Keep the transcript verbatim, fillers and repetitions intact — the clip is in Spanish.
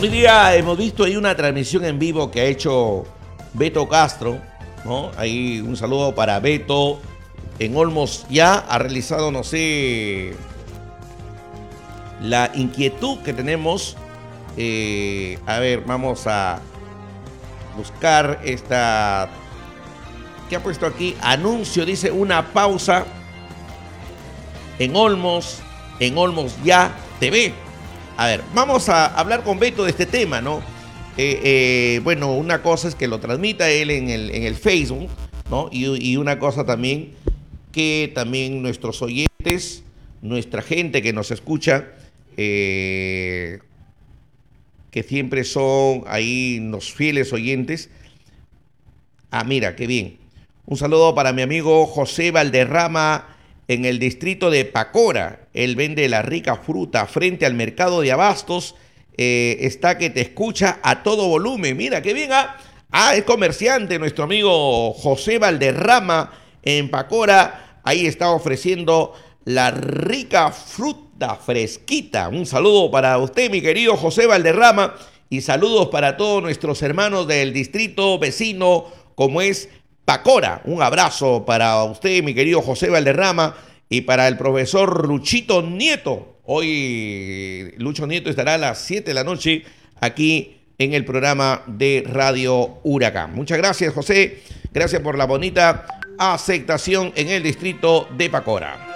Hoy día hemos visto ahí una transmisión en vivo que ha hecho Beto Castro, ¿no? Ahí un saludo para Beto. En Olmos ya ha realizado, no sé, la inquietud que tenemos. Eh, a ver, vamos a buscar esta... ¿Qué ha puesto aquí? Anuncio, dice, una pausa en Olmos, en Olmos Ya T V. A ver, vamos a hablar con Beto de este tema, ¿no? Eh, eh, bueno, una cosa es que lo transmita él en el, en el Facebook, ¿no? Y, y una cosa también que también nuestros oyentes, nuestra gente que nos escucha, eh, que siempre son ahí los fieles oyentes. Ah, mira, qué bien. Un saludo para mi amigo José Valderrama en el distrito de Pacora. Él vende la rica fruta frente al mercado de abastos. Eh, está que te escucha a todo volumen. Mira, qué bien. Ah, ah es comerciante nuestro amigo José Valderrama en Pacora. Ahí está ofreciendo la rica fruta fresquita. Un saludo para usted, mi querido José Valderrama. Y saludos para todos nuestros hermanos del distrito vecino, como es Pacora. Un abrazo para usted, mi querido José Valderrama, y para el profesor Luchito Nieto. Hoy Lucho Nieto estará a las siete de la noche aquí en el programa de Radio Huracán. Muchas gracias, José. Gracias por la bonita aceptación en el distrito de Pacora.